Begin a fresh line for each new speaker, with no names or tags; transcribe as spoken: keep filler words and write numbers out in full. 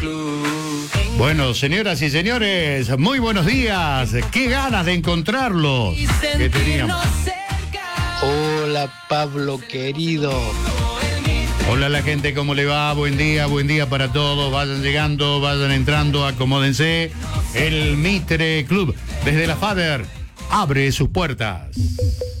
Bueno, señoras y señores, muy buenos días. Qué ganas de encontrarlos que teníamos.
Hola, Pablo querido.
Hola la gente, ¿cómo le va? Buen día, buen día para todos. Vayan llegando, vayan entrando, acomódense. El Mitre Club, desde la Fader, abre sus puertas.